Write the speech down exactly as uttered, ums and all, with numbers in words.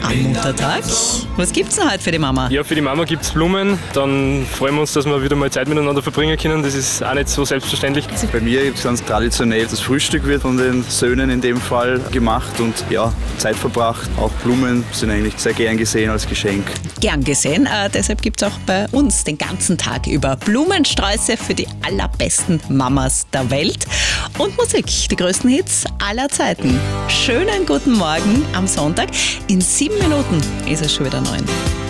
am Muttertag. Was gibt's denn heute für die Mama? Ja, für die Mama gibt es Blumen. Dann freuen wir uns, dass wir wieder mal Zeit miteinander verbringen können. Das ist auch nicht so selbstverständlich. Bei mir gibt es ganz traditionell, das Frühstück wird von den Söhnen in dem Fall gemacht und ja, Zeit verbracht. Auch Blumen sind eigentlich sehr gern gesehen als Geschenk. Gern gesehen, äh, deshalb gibt's auch bei uns den ganzen Tag über Blumensträuße für die allerbesten Mamas der Welt. Und Musik, die größten Hits aller Zeiten. Schönen guten Morgen am Sonntag. In sieben Minuten ist es schon wieder neun.